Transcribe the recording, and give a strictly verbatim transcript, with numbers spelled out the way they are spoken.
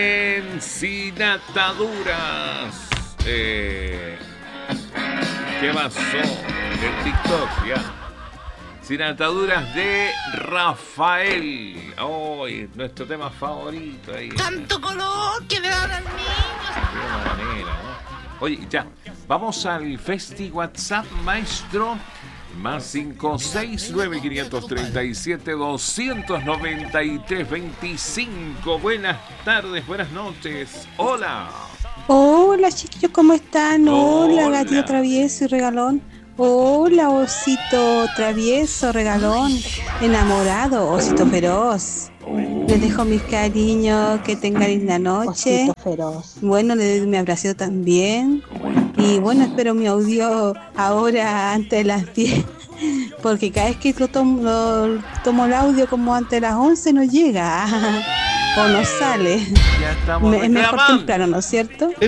En Sin Ataduras. Eh, ¿Qué pasó? En TikTok, ya. Sin Ataduras de Rafael. Oh, nuestro tema favorito ahí. Tanto color que le dan al niño. De manera, ¿no? Oye, ya. Vamos al Festi WhatsApp, maestro. Más cinco seis nueve cinco tres siete dos nueve tres veinticinco. Buenas tardes, buenas noches. Hola. Hola chiquillos, ¿cómo están? Hola, Hola. gatito travieso y regalón. Hola, osito travieso, regalón. Enamorado, osito feroz. Les dejo mis cariños, que tengan linda noche. Osito feroz. Bueno, les doy mi abrazo también. Y bueno, espero mi audio ahora antes de las diez. Porque cada vez que lo tomo, lo, tomo el audio como antes de las once no llega. O no sale. Ya estamos Me- Es mejor reclamando. temprano, ¿no es cierto?